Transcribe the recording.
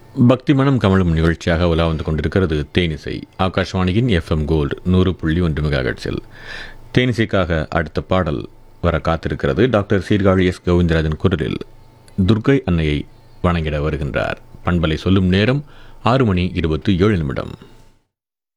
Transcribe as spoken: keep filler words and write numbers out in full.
பக்தி மனம் கமலும் நிகழ்ச்சியாக உலா வந்து கொண்டிருக்கிறது தேனிசை. ஆகாஷ்வாணியின் எஃப்எம் கோல்டு நூறு புள்ளி ஒன்று மெகாஹெர்ட்ஸில். தேனிசைக்காக அடுத்த பாடல் வர காத்திருக்கிறது. டாக்டர் சீர்காழி எஸ் கோவிந்தராஜன் குரலில் துர்க்கை அன்னையை வணங்கிட வருகின்றார். பண்பலை சொல்லும் நேரம் ஆறு மணி இருபத்தி ஏழு நிமிடம்.